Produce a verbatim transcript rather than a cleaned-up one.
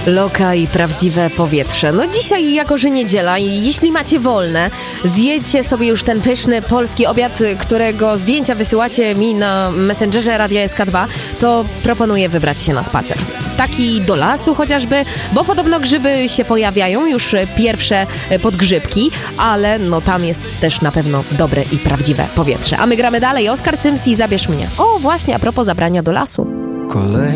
Loka i prawdziwe powietrze. No dzisiaj, jako że niedziela i jeśli macie wolne, zjedźcie sobie już ten pyszny polski obiad, którego zdjęcia wysyłacie mi na Messengerze Radia S K dwa, to proponuję wybrać się na spacer. Taki do lasu chociażby, bo podobno grzyby się pojawiają, już pierwsze podgrzybki, ale no tam jest też na pewno dobre i prawdziwe powietrze. A my gramy dalej. Oskar Cyms i Zabierz mnie. O, właśnie, a propos zabrania do lasu. Kolej